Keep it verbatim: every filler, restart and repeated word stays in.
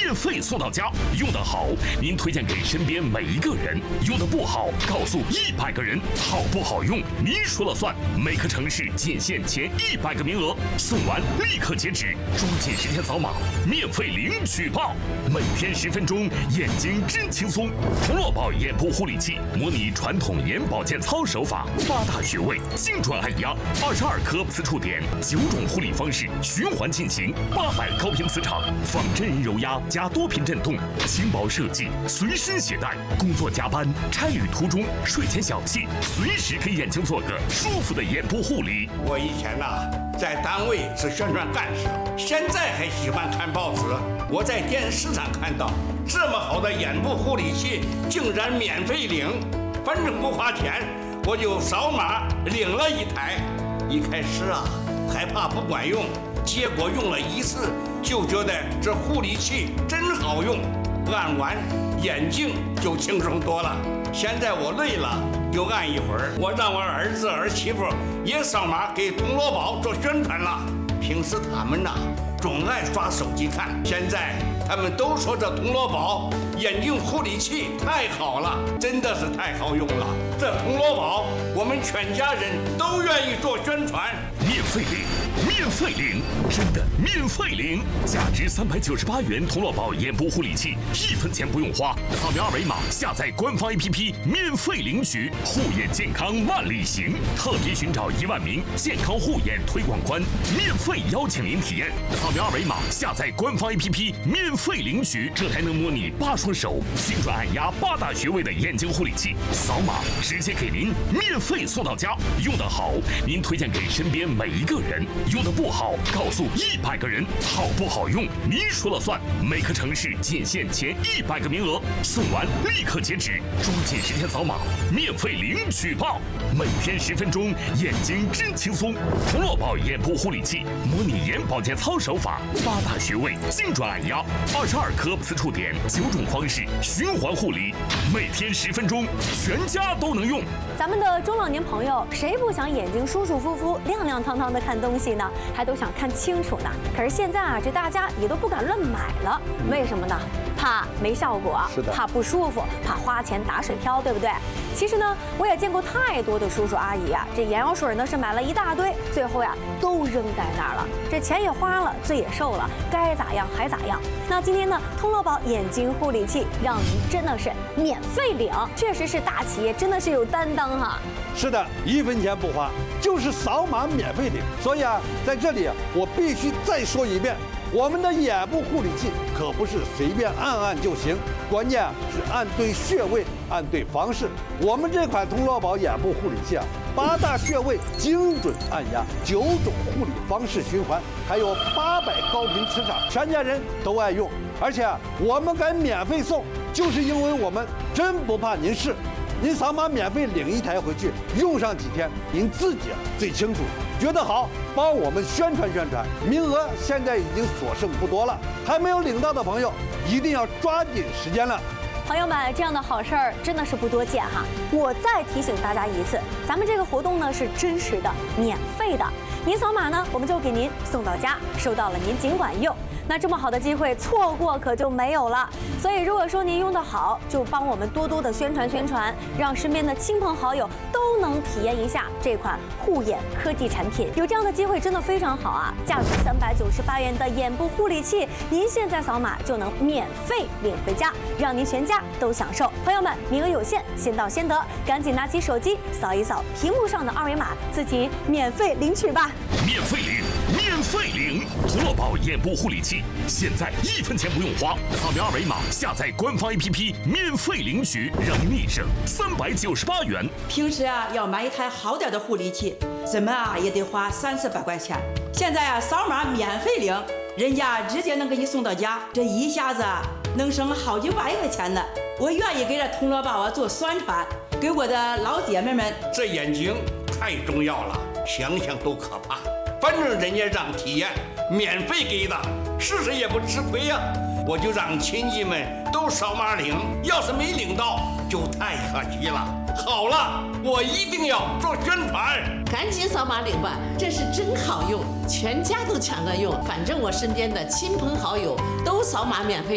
免费送到家。用得好，您推荐给身边每一个人；用得不好，告诉一百个人。好不好用，您说了算。每个城市仅限前一百个名额，送完立刻截止，抓紧时间扫码，免费领取吧！每天十分钟，眼睛真轻松。童乐宝眼部护理器模拟传统眼保健操手法，八大穴位精准按压，二十二颗刺触点，九种护理方式循环进行，八百高频磁场，仿真人揉压加多频震动，轻薄设计，随身携带。工作加班、差旅途中、睡前小憩，随时给眼睛做个舒服的眼部护理。 我以前呐、啊，在单位是宣传干事，现在还喜欢看报纸。我在电视上看到这么好的眼部护理器，竟然免费领，反正不花钱，我就扫码领了一台。一开始啊，害怕不管用，结果用了一次就觉得这护理器真好用，按完眼睛就轻松多了。现在我累了就按一会儿，我让我儿子儿媳妇也扫码给铜锣宝做宣传了。平时他们呐、啊、总爱刷手机看，现在他们都说这铜锣宝眼睛护理器太好了，真的是太好用了。这铜锣宝我们全家人都愿意做宣传。 免费领，免费领，真的免费领！价值三百九十八元铜锣宝眼部护理器，一分钱不用花，扫描二维码下载官方 A P P， 免费领取。护眼健康万里行，特别寻找一万名健康护眼推广官，免费邀请您体验。扫描二维码下载官方 A P P， 免费领取这台能模拟八双手、精准按压八大穴位的眼睛护理器，扫码直接给您免费送到家。用得好，您推荐给身边每一个人；用得不好，告诉一百个人。好不好用，您说了算。每个城市仅限前一百个名额，送完立刻截止，抓紧时间扫码，免费领取吧！每天十分钟，眼睛真轻松。童乐宝眼部护理器模拟眼保健操手法，八大穴位精准按压，二十二颗刺触点，九种方式循环护理，每天十分钟，全家都能用。 咱们的中老年朋友，谁不想眼睛舒舒服服、亮亮堂堂的看东西呢？还都想看清楚呢。可是现在啊，这大家也都不敢乱买了，为什么呢？怕没效果， 是的， 怕不舒服，怕花钱打水漂，对不对？其实呢，我也见过太多的叔叔阿姨啊，这眼药水呢是买了一大堆，最后呀都扔在那儿了，这钱也花了，罪也受了，该咋样还咋样。那今天呢，通乐宝眼睛护理器让您真的是免费领，确实是大企业，真的是有担当哈。 是的，一分钱不花，就是扫码免费领。所以啊，在这里我必须再说一遍，我们的眼部护理器可不是随便按按就行，关键是按对穴位，按对方式。我们这款通乐宝眼部护理器啊，八大穴位精准按压，九种护理方式循环，还有八百高频磁场，全家人都爱用。而且我们敢免费送，就是因为我们真不怕您试。您扫码免费领一台回去，用上几天，您自己最清楚。觉得好，帮我们宣传宣传。名额现在已经所剩不多了，还没有领到的朋友，一定要抓紧时间了。 朋友们，这样的好事儿真的是不多见哈。我再提醒大家一次，咱们这个活动呢是真实的、免费的。您扫码呢，我们就给您送到家，收到了您尽管用。那这么好的机会，错过可就没有了。所以如果说您用得好，就帮我们多多的宣传宣传，让身边的亲朋好友都能体验一下这款护眼科技产品。有这样的机会真的非常好啊！价值三百九十八元的眼部护理器，您现在扫码就能免费领回家，让您全家都享受。朋友们，名额有限，先到先得，赶紧拿起手机扫一扫屏幕上的二维码，自己免费领取吧！ 免费领，免费领！童乐宝眼部护理器，现在一分钱不用花，扫描二维码下载官方 A P P， 免费领取，让您省三百九十八元。 平时啊，要买一台好点的护理器，怎么啊也得花三四百块钱。现在啊，扫码免费领，人家直接能给你送到家，这一下子啊能省好几万块钱呢。我愿意给这童乐宝啊做宣传，给我的老姐妹们。 这眼睛太重要了，想想都可怕。反正人家让体验，免费给的，试试也不吃亏呀、啊。我就让亲戚们都扫码领，要是没领到，就太可惜了。好了，我一定要做宣传， 赶紧扫码领吧，这是真好用，全家都抢着用。反正我身边的亲朋好友都扫码免费。